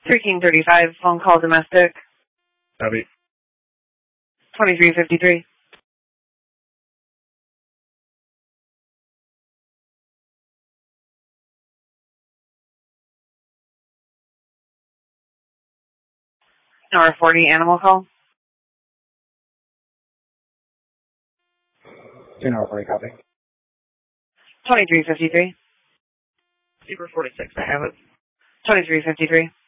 3 King 35, phone call domestic. Copy. 2353. R40 animal call. 240, copy. 2353. Zebra 46, I have it. 2353.